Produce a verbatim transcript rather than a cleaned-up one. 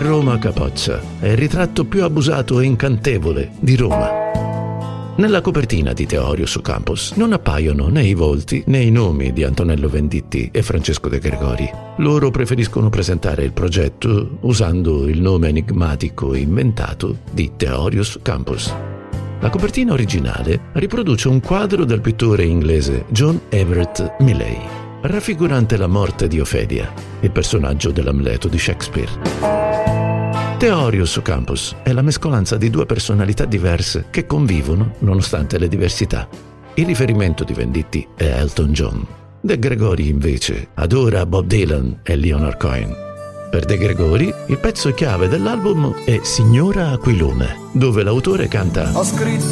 Roma capoccia è il ritratto più abusato e incantevole di Roma. Nella copertina di Theorius Campus non appaiono né i volti né i nomi di Antonello Venditti e Francesco De Gregori. Loro preferiscono presentare il progetto usando il nome enigmatico e inventato di Theorius Campus. La copertina originale riproduce un quadro del pittore inglese John Everett Millais, raffigurante la morte di Ofelia, il personaggio dell'Amleto di Shakespeare. Theorius Campus è la mescolanza di due personalità diverse che convivono nonostante le diversità. Il riferimento di Venditti è Elton John. De Gregori invece adora Bob Dylan e Leonard Cohen. Per De Gregori il pezzo chiave dell'album è Signora Aquilone, dove l'autore canta: Ho scritto